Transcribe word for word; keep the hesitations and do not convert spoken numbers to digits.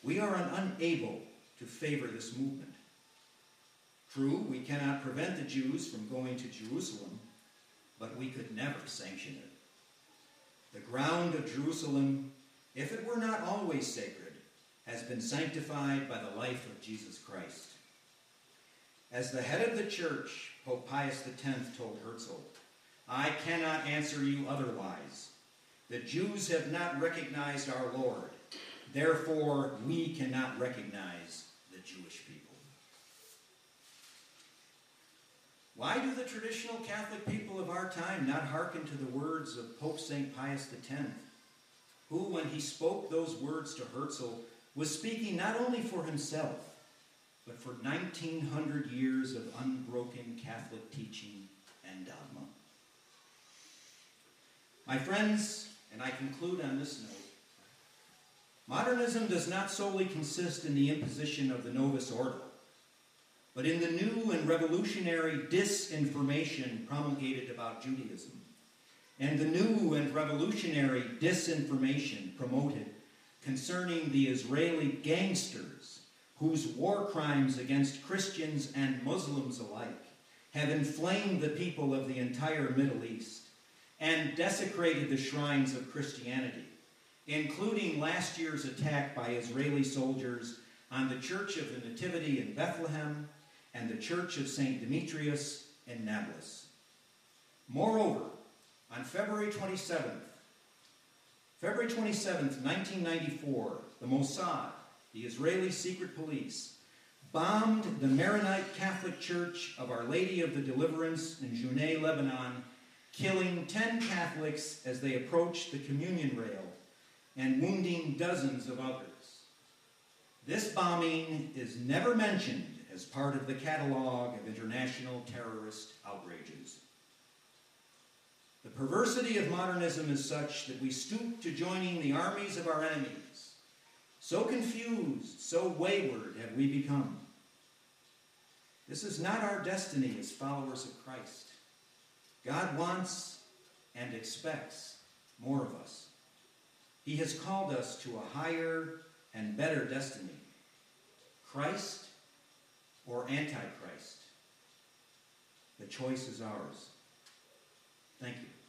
we are unable to favor this movement. True, we cannot prevent the Jews from going to Jerusalem, but we could never sanction it. The ground of Jerusalem, if it were not always sacred, has been sanctified by the life of Jesus Christ. As the head of the church, Pope Pius the tenth told Herzl, "I cannot answer you otherwise. The Jews have not recognized our Lord. Therefore, we cannot recognize the Jewish people." Why do the traditional Catholic people of our time not hearken to the words of Pope Saint Pius the tenth, who, when he spoke those words to Herzl, was speaking not only for himself, but for nineteen hundred years of unbroken Catholic teaching and dogma? My friends, and I conclude on this note, modernism does not solely consist in the imposition of the Novus Ordo, but in the new and revolutionary disinformation promulgated about Judaism, and the new and revolutionary disinformation promoted concerning the Israeli gangsters whose war crimes against Christians and Muslims alike have inflamed the people of the entire Middle East and desecrated the shrines of Christianity, including last year's attack by Israeli soldiers on the Church of the Nativity in Bethlehem and the Church of Saint Demetrius in Nablus. Moreover, on February twenty-seventh, February twenty-seventh, nineteen ninety-four, the Mossad, the Israeli secret police, bombed the Maronite Catholic Church of Our Lady of the Deliverance in Junay, Lebanon, killing ten Catholics as they approached the communion rail and wounding dozens of others. This bombing is never mentioned as part of the catalog of international terrorist outrages. The perversity of modernism is such that we stoop to joining the armies of our enemies. So confused, so wayward have we become. This is not our destiny as followers of Christ. God wants and expects more of us. He has called us to a higher and better destiny. Christ or Antichrist? The choice is ours. Thank you.